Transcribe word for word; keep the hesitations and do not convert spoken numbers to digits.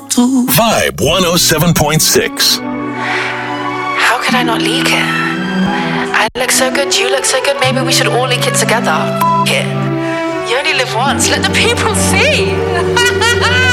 tú. Vibe one oh seven point six. How could I not leak it? I look so good, you look so good, maybe we should all leak it together. F- it. You only live once, let the people see.